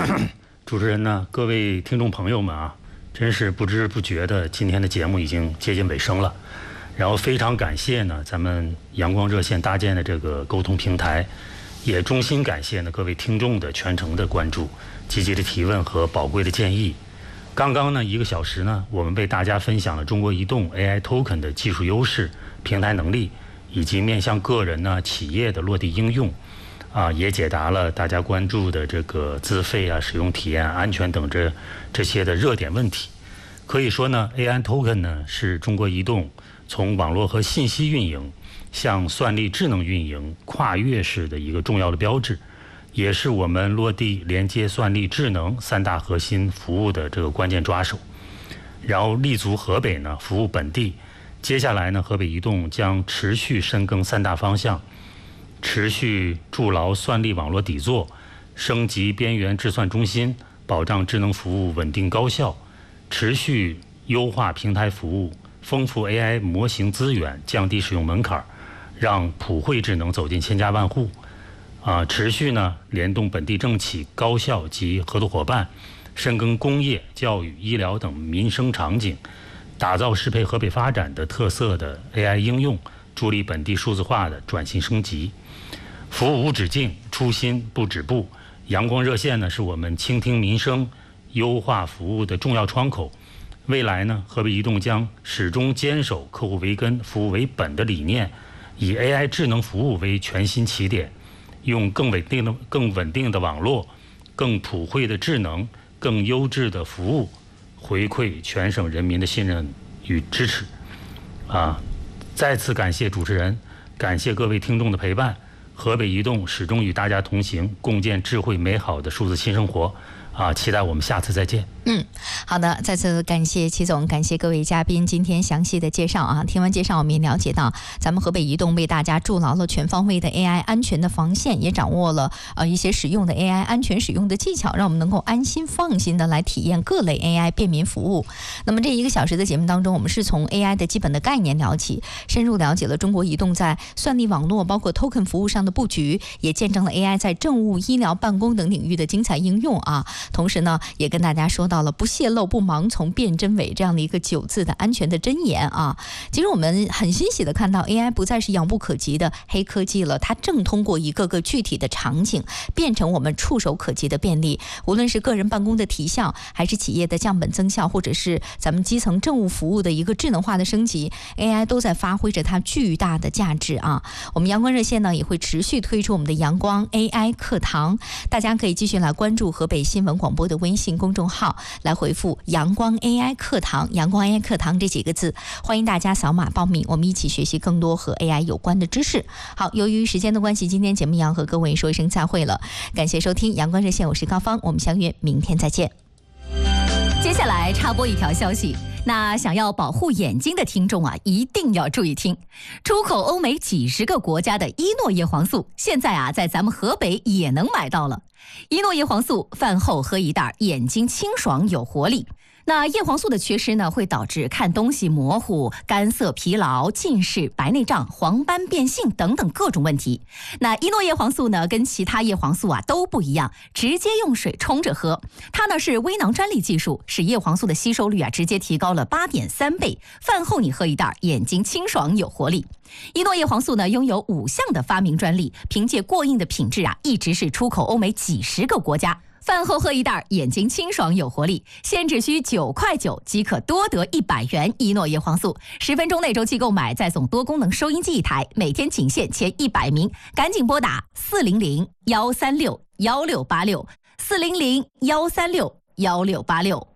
主持人呢，各位听众朋友们啊，真是不知不觉的，今天的节目已经接近尾声了。然后非常感谢呢，咱们阳光热线搭建的这个沟通平台，也衷心感谢呢各位听众的全程的关注、积极的提问和宝贵的建议。刚刚呢1个小时呢，我们为大家分享了中国移动 AI Token 的技术优势、平台能力，以及面向个人呢、企业的落地应用。也解答了大家关注的这个资费啊、使用体验、安全等这些的热点问题。可以说呢 ，AI Token 呢是中国移动从网络和信息运营向算力智能运营跨越式的一个重要的标志，也是我们落地连接算力智能3大核心服务的这个关键抓手。然后立足河北呢，服务本地。接下来呢，河北移动将持续深耕3大方向。持续筑牢算力网络底座，升级边缘智算中心，保障智能服务稳定高效；持续优化平台服务，丰富 AI 模型资源，降低使用门槛，让普惠智能走进千家万户。持续呢联动本地政企、高校及合作伙伴，深耕工业、教育、医疗等民生场景，打造适配河北发展的特色的 AI 应用，助力本地数字化的转型升级。服务无止境，初心不止步。阳光热线呢，是我们倾听民生、优化服务的重要窗口。未来呢，河北移动将始终坚守客户为根、服务为本的理念，以 AI 智能服务为全新起点，用更稳定的网络、更普惠的智能、更优质的服务，回馈全省人民的信任与支持。再次感谢主持人，感谢各位听众的陪伴。河北移动始终与大家同行，共建智慧美好的数字新生活。期待我们下次再见。 好的，再次感谢齐总，感谢各位嘉宾今天详细的介绍啊。听完介绍，我们也了解到，咱们河北移动为大家筑牢了全方位的 AI 安全的防线，也掌握了一些使用的 AI 安全使用的技巧，让我们能够安心放心的来体验各类 AI 便民服务。那么这1个小时的节目当中，我们是从 AI 的基本的概念聊起，深入了解了中国移动在算力网络包括 Token 服务上的布局，也见证了 AI 在政务、医疗、办公等领域的精彩应用啊。同时呢，也跟大家说到了不泄露、不盲从、辨真伪这样的一个9字的安全的箴言啊。其实我们很欣喜的看到 AI 不再是遥不可及的黑科技了，它正通过一个个具体的场景变成我们触手可及的便利。无论是个人办公的提效，还是企业的降本增效，或者是咱们基层政务服务的一个智能化的升级， AI 都在发挥着它巨大的价值啊。我们阳光热线呢也会持续推出我们的阳光 AI 课堂，大家可以继续来关注河北新闻广播的微信公众号，来回复阳光 AI 课堂、阳光 AI 课堂这几个字，欢迎大家扫码报名，我们一起学习更多和 AI 有关的知识。好，由于时间的关系，今天节目要和各位说一声再会了，感谢收听阳光热线，我是高芳，我们相约明天再见。 接下来插播一条消息，那想要保护眼睛的听众啊，一定要注意听。出口欧美几十个国家的伊诺叶黄素，现在啊在咱们河北也能买到了。伊诺叶黄素饭后喝一袋，眼睛清爽有活力。那叶黄素的缺失呢，会导致看东西模糊、干涩、疲劳、近视、白内障、黄斑变性等等各种问题。那伊诺叶黄素呢，跟其他叶黄素啊都不一样，直接用水冲着喝。它呢是微囊专利技术，使叶黄素的吸收率啊直接提高了8.3倍。饭后你喝一袋，眼睛清爽有活力。伊诺叶黄素呢拥有5项的发明专利，凭借过硬的品质啊，一直是出口欧美几十个国家。饭后喝一袋，眼睛清爽有活力，现只需9.9块即可多得100元伊诺叶黄素。10分钟内周期购买，再送多功能收音机1台，每天仅限前100名，赶紧拨打400-136-1686，400-136-1686。